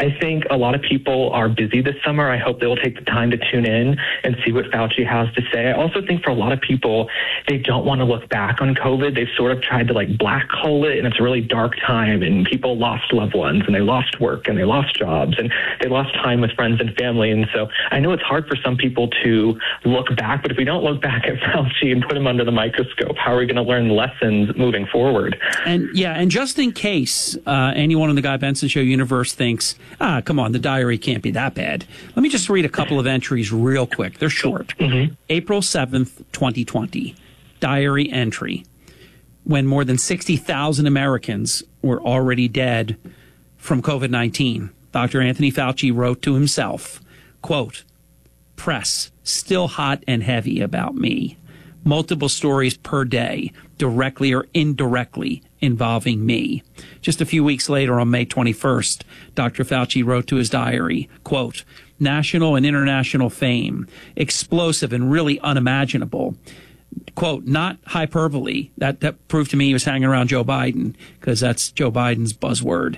I think a lot of people are busy this summer. I hope they will take the time to tune in and see what Fauci has to say. I also think for a lot of people, they don't want to look back on COVID. They've sort of tried to like black hole it, and it's a really dark time, and people lost loved ones, and they lost work, and they lost jobs, and they lost time with friends and family. And so I know it's hard for some people to look back, but if we don't look back at Fauci and put him under the microscope, how are we going to learn lessons moving forward? And just in case anyone on the Guy Benson Show universe thinks, come on, the diary can't be that bad. Let me just read a couple of entries real quick. They're short. April 7th, 2020, diary entry. When more than 60,000 Americans were already dead from COVID-19, Dr. Anthony Fauci wrote to himself, quote, press, still hot and heavy about me. Multiple stories per day, directly or indirectly involving me. Just a few weeks later, on May 21st, Dr. Fauci wrote to his diary, quote, national and international fame, explosive and really unimaginable. Quote, not hyperbole. That proved to me he was hanging around Joe Biden, because that's Joe Biden's buzzword.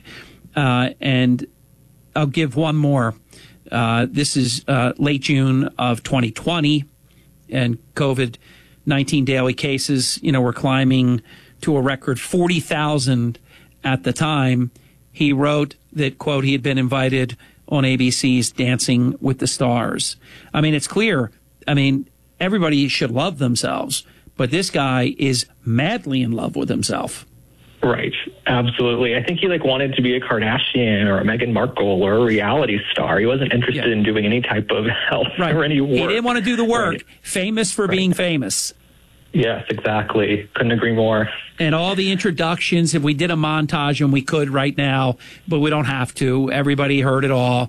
And I'll give one more. This is late June of 2020, and COVID-19 daily cases, were climbing to a record 40,000 at the time. He wrote that, quote, he had been invited on ABC's Dancing with the Stars. I mean, it's clear. I mean, everybody should love themselves, but this guy is madly in love with himself. Right. Absolutely. I think he wanted to be a Kardashian or a Meghan Markle or a reality star. He wasn't interested in doing any type of health or any work. He didn't want to do the work. Right. Famous for being famous. Yes, exactly. Couldn't agree more. And all the introductions, if we did a montage, and we could right now, but we don't have to. Everybody heard it all.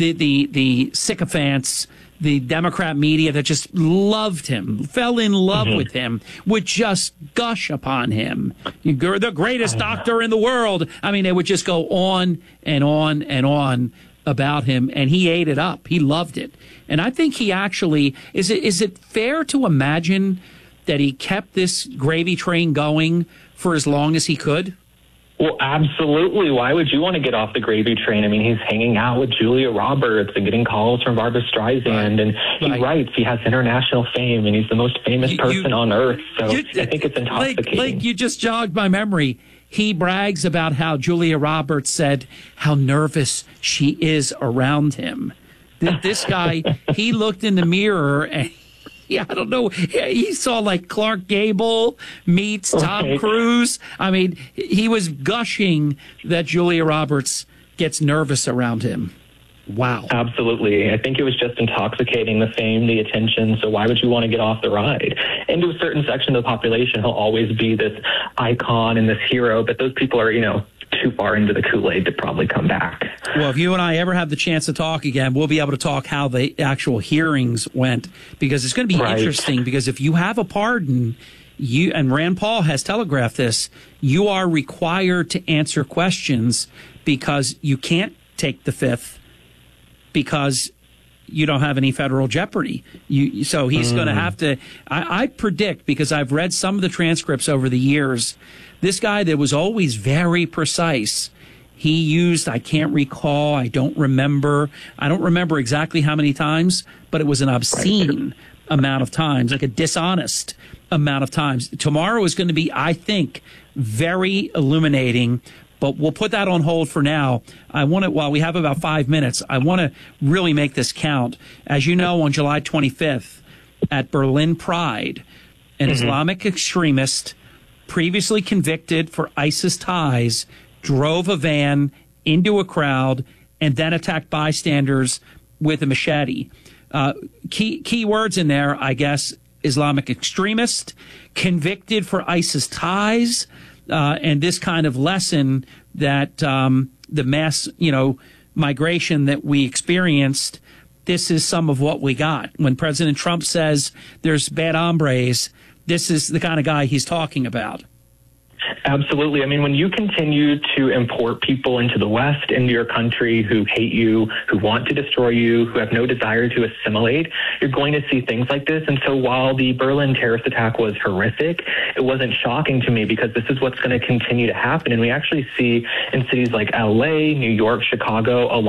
The sycophants, the Democrat media that just loved him, fell in love with him, would just gush upon him. You're the greatest doctor in the world. I mean, they would just go on and on and on about him, and he ate it up. He loved it. And I think he actually, is it fair to imagine that he kept this gravy train going for as long as he could? Well, absolutely. Why would you want to get off the gravy train? I mean, he's hanging out with Julia Roberts and getting calls from Barbra Streisand, and he writes he has international fame, and he's the most famous person on earth. So I think it's intoxicating. You just jogged my memory. He brags about how Julia Roberts said how nervous she is around him. This guy, he looked in the mirror and I don't know. He saw Clark Gable meets Tom Cruise. I mean, he was gushing that Julia Roberts gets nervous around him. Wow. Absolutely. I think it was just intoxicating, the fame, the attention. So why would you want to get off the ride? And to a certain section of the population, he'll always be this icon and this hero. But those people are, too far into the Kool-Aid to probably come back. Well, if you and I ever have the chance to talk again, we'll be able to talk how the actual hearings went, because it's going to be interesting, because if you have a pardon, and Rand Paul has telegraphed this, you are required to answer questions, because you can't take the fifth because you don't have any federal jeopardy. So he's going to have to, I predict, because I've read some of the transcripts over the years, this guy that was always very precise, he used, I can't recall, I don't remember exactly how many times, but it was an obscene amount of times, a dishonest amount of times. Tomorrow is going to be, I think, very illuminating, but we'll put that on hold for now. While we have about 5 minutes, I want to really make this count. As you know, on July 25th at Berlin Pride, an Islamic extremist previously convicted for ISIS ties drove a van into a crowd and then attacked bystanders with a machete. Key words in there, I guess: Islamic extremist, convicted for ISIS ties, and this kind of lesson that the mass, migration that we experienced, this is some of what we got. When President Trump says there's bad hombres, this is the kind of guy he's talking about. Absolutely. I mean, when you continue to import people into the West, into your country, who hate you, who want to destroy you, who have no desire to assimilate, you're going to see things like this. And so while the Berlin terrorist attack was horrific, it wasn't shocking to me, because this is what's going to continue to happen. And we actually see in cities like LA, New York, Chicago, a